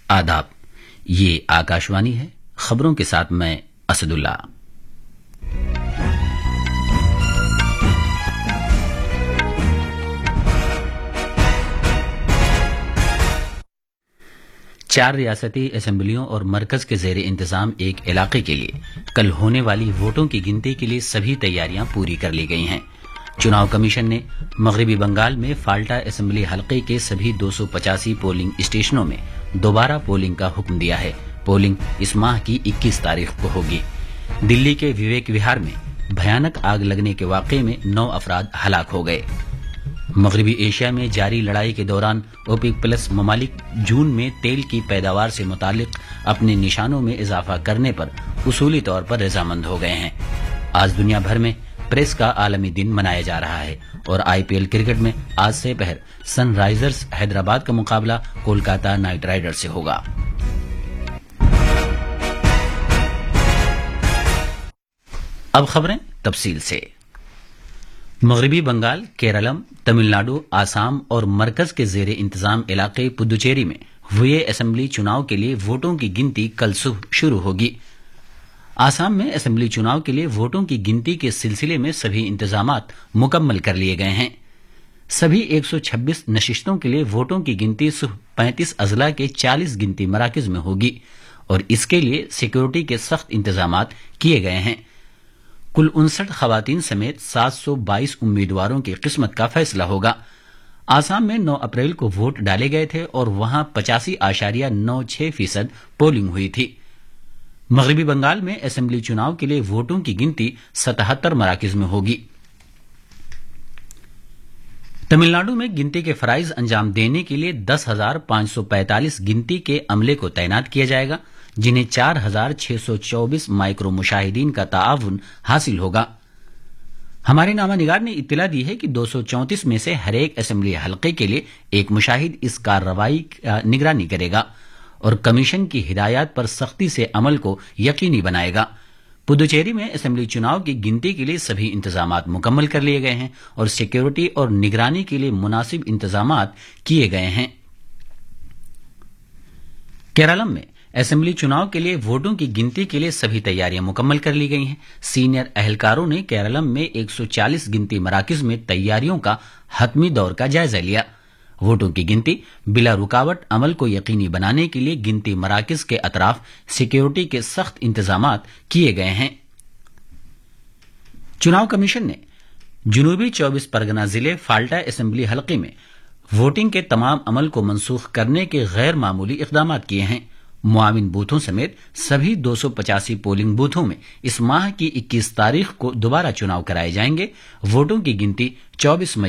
آداب، یہ آکاشوانی ہے۔ خبروں کے ساتھ میں اسد اللہ۔ چار ریاستی اسمبلیوں اور مرکز کے زیر انتظام ایک علاقے کے لیے کل ہونے والی ووٹوں کی گنتی کے لیے سبھی تیاریاں پوری کر لی گئی ہیں۔ چناؤ کمیشن نے مغربی بنگال میں فالٹا اسمبلی حلقے کے سبھی 285 پولنگ اسٹیشنوں میں دوبارہ پولنگ کا حکم دیا ہے۔ پولنگ اس ماہ کی 21 تاریخ کو ہوگی۔ دلی کے وویک وہار میں بھیانک آگ لگنے کے واقعے میں 9 افراد ہلاک ہو گئے۔ مغربی ایشیا میں جاری لڑائی کے دوران اوپیک پلس ممالک جون میں تیل کی پیداوار سے متعلق اپنے نشانوں میں اضافہ کرنے پر اصولی طور پر رضامند ہو گئے ہیں۔ آج دنیا بھر میں پریس کا عالمی دن منایا جا رہا ہے اور IPL کرکٹ میں آج سے پہر سن رائزرز حیدرآباد کا مقابلہ کولکاتہ نائٹ رائڈر سے ہوگا۔ اب خبریں تفصیل سے۔ مغربی بنگال، کیرالم، تمل ناڈو، آسام اور مرکز کے زیر انتظام علاقے پدوچیری میں ہوئے اسمبلی چناؤ کے لیے ووٹوں کی گنتی کل صبح شروع ہوگی۔ آسام میں اسمبلی چناؤ کے لیے ووٹوں کی گنتی کے سلسلے میں سبھی انتظامات مکمل کر لیے گئے ہیں۔ سبھی 126 نشستوں کے لیے ووٹوں کی گنتی صبح 35 اضلاع کے 40 گنتی مراکز میں ہوگی اور اس کے لیے سیکورٹی کے سخت انتظامات کیے گئے ہیں۔ کل 59 خواتین سمیت 722 امیدواروں کی قسمت کا فیصلہ ہوگا۔ آسام میں 9 اپریل کو ووٹ ڈالے گئے تھے اور وہاں 85.96% پولنگ ہوئی تھی۔ مغربی بنگال میں اسمبلی چناؤ کے لیے ووٹوں کی گنتی 77 مراکز میں ہوگی۔ تمل ناڈو میں گنتی کے فرائض انجام دینے کے لیے 10,545 گنتی کے عملے کو تعینات کیا جائے گا، جنہیں 4,624 مائکرو مشاہدین کا تعاون حاصل ہوگا۔ ہمارے نامہ نگار نے اطلاع دی ہے کہ 234 میں سے ہر ایک اسمبلی حلقے کے لیے ایک مشاہد اس کارروائی کا نگرانی کرے گا اور کمیشن کی ہدایات پر سختی سے عمل کو یقینی بنائے گا۔ پدوچیری میں اسمبلی چناؤ کی گنتی کے لیے سبھی انتظامات مکمل کر لیے گئے ہیں اور سیکورٹی اور نگرانی کے لیے مناسب انتظامات کیے گئے ہیں۔ کیرالم میں اسمبلی چناؤ کے لیے ووٹوں کی گنتی کے لیے سبھی تیاریاں مکمل کر لی گئی ہیں۔ سینئر اہلکاروں نے کیرالم میں 140 گنتی مراکز میں تیاریوں کا حتمی دور کا جائزہ لیا۔ ووٹوں کی گنتی بلا رکاوٹ عمل کو یقینی بنانے کے لیے گنتی مراکز کے اطراف سیکورٹی کے سخت انتظامات کیے گئے ہیں۔ چناؤ کمیشن نے جنوبی 24 پرگنا ضلع فالٹا اسمبلی حلقے میں ووٹنگ کے تمام عمل کو منسوخ کرنے کے غیر معمولی اقدامات کیے ہیں۔ معاون بوتھوں سمیت سبھی 285 پولنگ بوتھوں میں اس ماہ کی 21 تاریخ کو دوبارہ چناؤ کرائے جائیں گے۔ ووٹوں کی گنتی 24 مئی